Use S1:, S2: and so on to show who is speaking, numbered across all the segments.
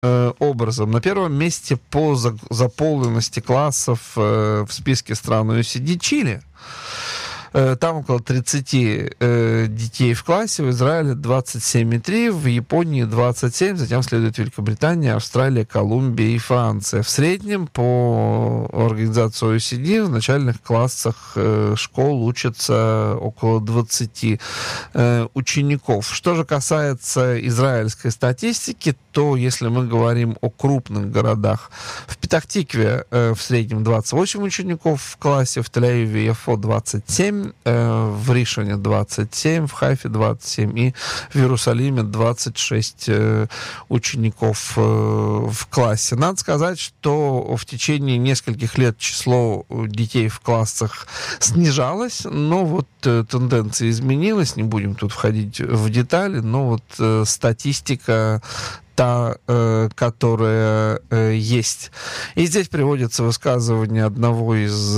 S1: образом. На первом месте по заполненности классов в списке стран OECD Чили. Там около 30 детей в классе, в Израиле 27,3, в Японии 27, затем следует Великобритания, Австралия, Колумбия и Франция. В среднем по организации OECD в начальных классах школ учатся около 20 учеников. Что же касается израильской статистики, то если мы говорим о крупных городах, в Петах-Тикве в среднем 28 учеников в классе, в Тель-Авиве и Яфо 27, в Ришоне 27, в Хайфе 27 и в Иерусалиме 26 учеников в классе. Надо сказать, что в течение нескольких лет число детей в классах снижалось, но вот тенденция изменилась, не будем тут входить в детали, но вот статистика та, которая есть. И здесь приводится высказывание одного из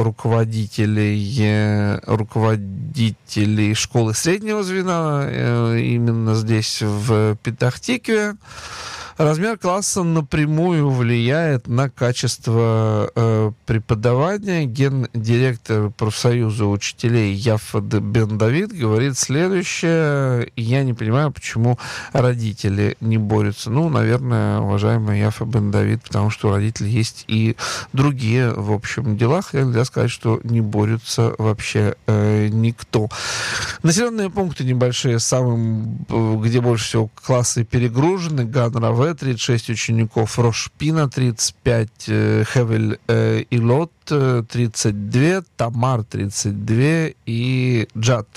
S1: руководителей школы среднего звена, именно здесь, в Петах-Тикве. Размер класса напрямую влияет на качество преподавания. Гендиректор профсоюза учителей Яфа Бен Давид говорит следующее. Я не понимаю, почему родители не борются. Ну, наверное, уважаемый Яфа Бен Давид, потому что у родителей есть и другие, в общем, дела. Хотя нельзя сказать, что не борются вообще никто. Населенные пункты небольшие, где больше всего классы перегружены. Ган-Раве 36 учеников, Рош-Пина 35, Хевель-Илот 32, Тамар 32 и Джат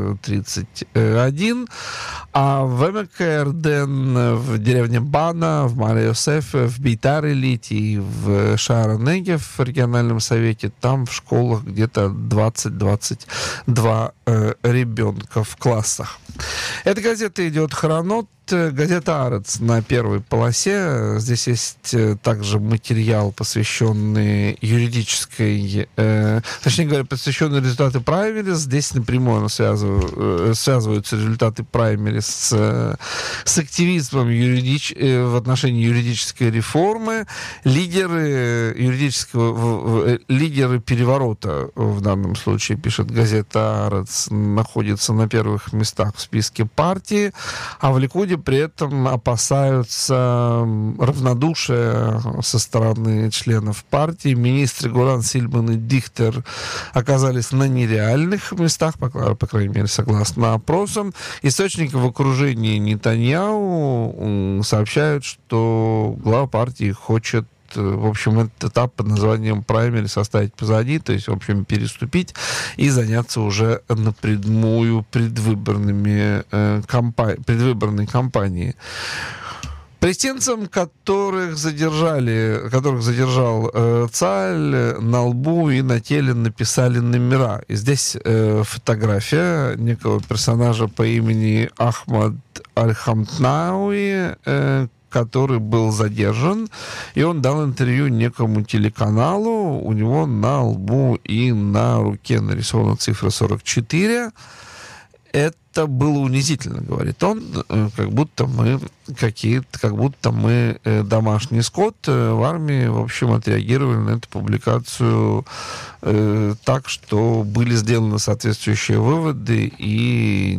S1: 31. А в Эмек-Эрден, в деревне Бана, в Маре-Йосефе, в Бейтар-Илите и в Шаар-Негев в региональном совете, там в школах где-то 20-22 ребенка в классах. Эта газета идет «Хронот», газета «Арец» на первой полосе. Здесь есть также материал, посвященный юридической, точнее говоря, посвященный результаты праймерис. Здесь напрямую связываются результаты праймерис с активизмом в отношении юридической реформы. Лидеры переворота, в данном случае, пишет газета «Арец», находятся на первых местах в списке партии, а в Ликуде при этом опасаются равнодушия со стороны членов партии. Министры Гуран, Сильман и Дихтер оказались на нереальных местах, по крайней мере, согласно опросам. Источники в окружении Нетаньяху сообщают, что глава партии хочет, в общем, этот этап под названием праймерис оставить позади, то есть, в общем, переступить и заняться уже напрямую предвыборной кампанией. Палестинцам, которых задержал ЦАЛЬ, на лбу и на теле написали номера. И здесь фотография некого персонажа по имени Ахмад Аль-Хамтнауи, который был задержан, и он дал интервью некому телеканалу. У него на лбу и на руке нарисована цифра 44. Это было унизительно, говорит он, как будто мы домашний скот. В армии, в общем, отреагировали на эту публикацию так, что были сделаны соответствующие выводы и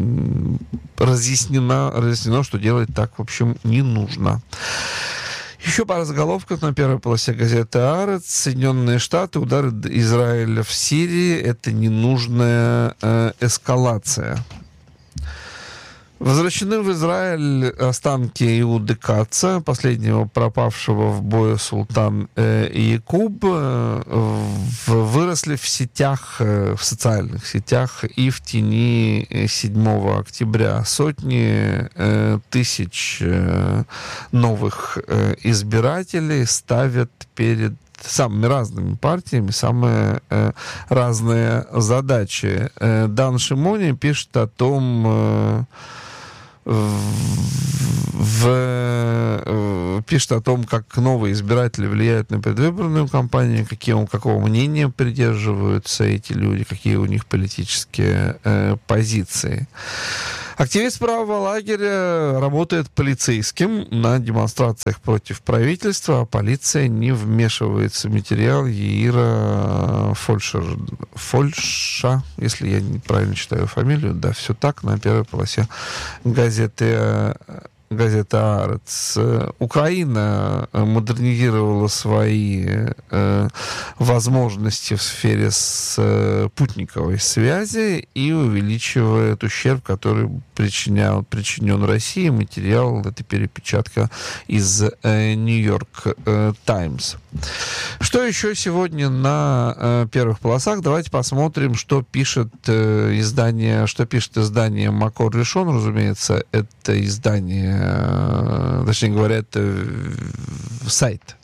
S1: разъяснено, что делать так, в общем, не нужно. Еще пара заголовков на первой полосе газеты «Арец». Соединенные Штаты, удары Израиля в Сирии — это ненужная эскалация. Возвращены в Израиль останки Иуды Каца, последнего пропавшего в бою Султан Якуб. Выросли в социальных сетях и в тени 7 октября сотни тысяч новых избирателей ставят перед самыми разными партиями самые разные задачи. Дан Шимони пишет о том, как новые избиратели влияют на предвыборную кампанию, какого мнения придерживаются эти люди, какие у них политические позиции. Активист правого лагеря работает полицейским на демонстрациях против правительства, а полиция не вмешивается в материал Яира Фольша, если я неправильно читаю фамилию, да, все так, на первой полосе газета «Арец». Украина модернизировала свои возможности в сфере спутниковой связи и увеличивает ущерб, который причинен России. Материал — это перепечатка из «Нью-Йорк Таймс». Что еще сегодня на первых полосах? Давайте посмотрим, что пишет издание «Макор Решон». Разумеется, это издание, точнее говоря, это сайт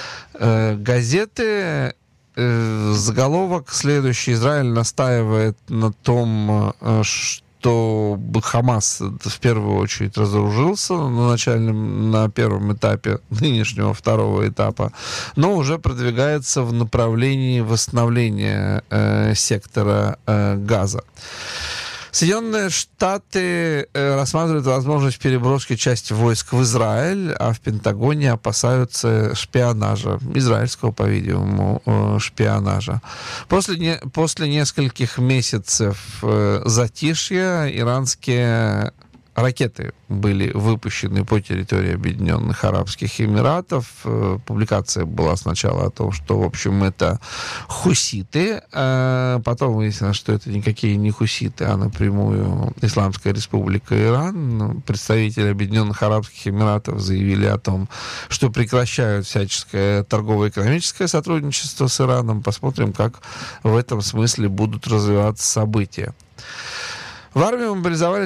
S1: газеты. Заголовок следующий. Израиль настаивает на том, что Хамас в первую очередь разоружился на первом этапе нынешнего второго этапа, но уже продвигается в направлении восстановления сектора Газа. Соединенные Штаты рассматривают возможность переброски части войск в Израиль, а в Пентагоне опасаются шпионажа, израильского, по-видимому, шпионажа. После нескольких месяцев затишья иранские ракеты были выпущены по территории Объединенных Арабских Эмиратов. Публикация была сначала о том, что, в общем, это хуситы. Потом выяснилось, что это никакие не хуситы, а напрямую Исламская Республика Иран. Представители Объединенных Арабских Эмиратов заявили о том, что прекращают всяческое торгово-экономическое сотрудничество с Ираном. Посмотрим, как в этом смысле будут развиваться события. В армию мобилизовали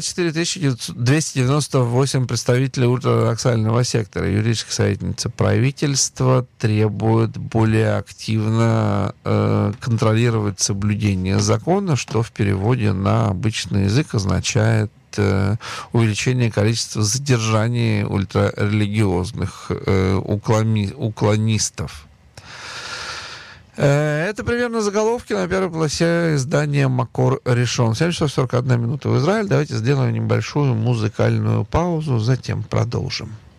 S1: 4298 представителей ультраортодоксального сектора. Юридическая советница правительства требует более активно контролировать соблюдение закона, что в переводе на обычный язык означает увеличение количества задержаний ультрарелигиозных уклонистов. Это примерно заголовки на первой полосе издания «Макор Решон». 7 часов 41 минута в Израиле. Давайте сделаем небольшую музыкальную паузу, затем продолжим.